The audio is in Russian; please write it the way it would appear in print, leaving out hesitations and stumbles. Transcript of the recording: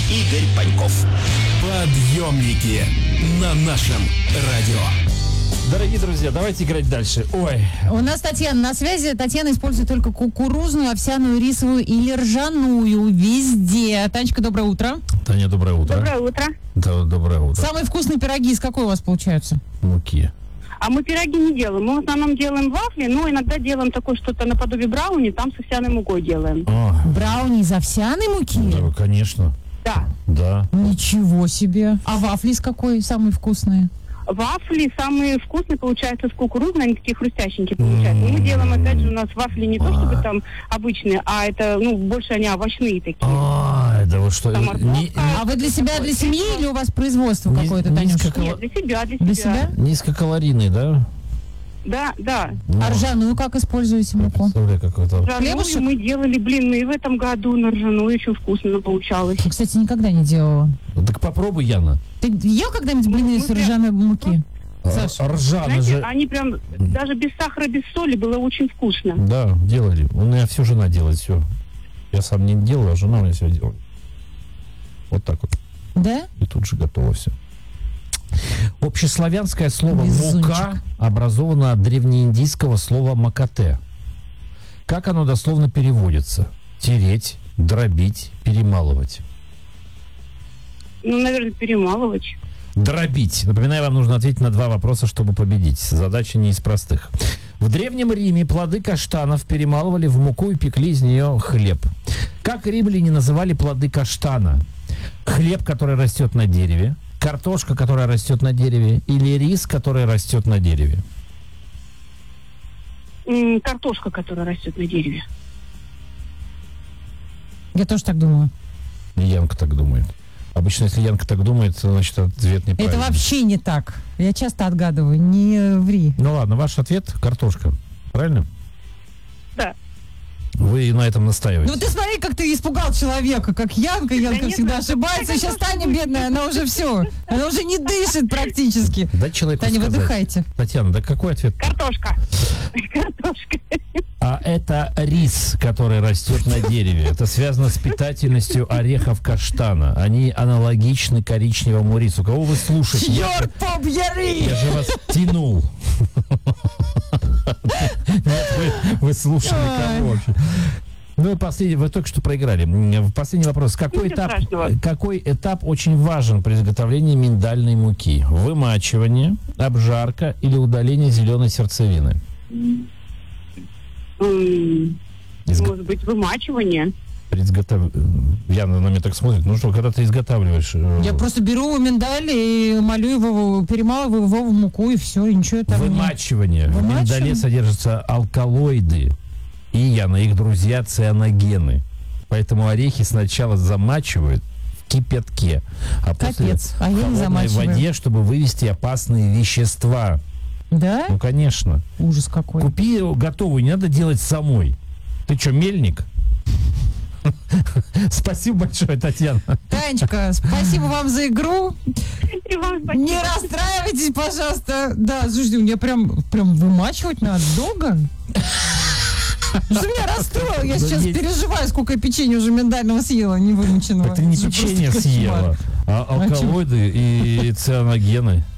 Игорь Паньков. Подъемники на нашем радио. Дорогие друзья, давайте играть дальше. Ой. У нас Татьяна на связи. Татьяна использует только кукурузную, овсяную, рисовую или ржаную везде. Танечка, доброе утро. Таня, доброе утро. Доброе утро. Да, доброе утро. Самые вкусные пироги из какой у вас получаются? Муки. А мы пироги не делаем. Мы в основном делаем вафли, но иногда делаем такое что-то наподобие брауни, там с овсяной мукой делаем. Брауни из овсяной муки? Да, конечно. Да. Да. Ничего себе. А вафли из какой самые вкусные? Вафли самые вкусные получаются с кукурузной, они такие хрустященькие получаются. Мы делаем, опять же, у нас вафли не то чтобы там обычные, а это, больше они овощные такие. Да вы что? А вы для себя, для семьи или у вас производство какое-то, Танюш? Нет, для себя. Для себя? Низкокалорийный, да? Да. А ржаную как используете муку? Представляю, какой-то... Хлебушек? Мы делали блины в этом году на ржаную, очень вкусно получалось. Кстати, никогда не делала. Так попробуй, Яна. Ты ел когда-нибудь блины с ржаной муки? Саша? Ржаный Знаете, же... они прям даже без сахара, без соли было очень вкусно. Да, делали. У меня все жена делает, все. Я сам не делаю, а жена у меня все делает. Вот так вот. Да? И тут же готово все. Общеславянское слово Везунчик. «мука» образовано от древнеиндийского слова «макате». Как оно дословно переводится? Тереть, дробить, перемалывать. Наверное, перемалывать. Дробить. Напоминаю, вам нужно ответить на 2 вопроса, чтобы победить. Задача не из простых. В Древнем Риме плоды каштанов перемалывали в муку и пекли из нее хлеб. Как римляне называли плоды каштана? Хлеб, который растет на дереве, картошка, которая растет на дереве, или рис, который растет на дереве? Картошка, которая растет на дереве. Я тоже так думаю. Янка так думает. Обычно, если Янка так думает, значит, ответ неправильный. Это вообще не так. Я часто отгадываю. Не ври. Ну ладно, ваш ответ — картошка. Правильно? Да. Вы на этом настаиваете. Ну ты смотри, как ты испугал человека, как Янка. Янка нет, всегда ну, ошибается. Сейчас Таня бедная, она уже все. Она уже не дышит практически. Дай человеку Таня, сказать. выдыхайте. Татьяна, да какой ответ? Картошка. Картошка. А это рис, который растет на дереве. Это связано с питательностью орехов каштана. Они аналогичны коричневому рису. Кого вы слушаете? Черт побери! Я же вас тянул. Нет, вы слушали кого вообще? Ну и последний, вы только что проиграли. Последний вопрос. Какой этап очень важен при изготовлении миндальной муки? Вымачивание, обжарка или удаление зеленой сердцевины? Может быть, вымачивание. Яна на меня так смотрит. Ну что, когда ты изготавливаешь... Я просто беру миндаль и молю его, перемалываю его в муку, и все, и ничего там Вымачивание. В Вымачивание? миндале содержатся алкалоиды и, Яна, их друзья цианогены. Поэтому орехи сначала замачивают в кипятке, а после Капец, а в я не холодной замачиваю. воде, чтобы вывести опасные вещества. Да? Ну, конечно. Ужас какой. Купи готовую, не надо делать самой. Ты что, мельник? Спасибо большое, Татьяна. Танечка, спасибо вам за игру. И вам спасибо. Не расстраивайтесь, пожалуйста. Да, слушайте, мне прям вымачивать надо долго. Что меня расстроило? Я сейчас переживаю, сколько я печенья уже миндального съела, не вымоченного. Это не Это печенье просто кошмар. съела, а алкалоиды и цианогены.